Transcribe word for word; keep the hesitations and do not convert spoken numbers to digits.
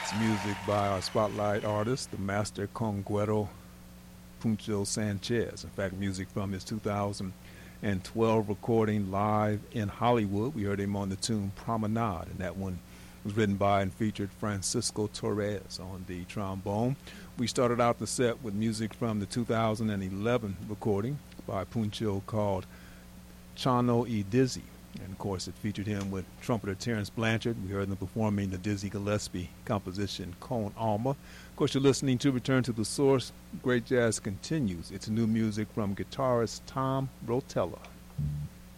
It's music by our spotlight artist, the master conguero Puncho Sanchez. In fact, music from his two thousand twelve recording live in Hollywood. We heard him on the tune Promenade, and that one was written by and featured Francisco Torres on the trombone. We started out the set with music from the two thousand eleven recording by Puncho called Chano y Dizzy. And, of course, it featured him with trumpeter Terrence Blanchard. We heard them performing the Dizzy Gillespie composition, Con Alma. Of course, you're listening to Return to the Source. Great Jazz continues. It's new music from guitarist Tom Rotella.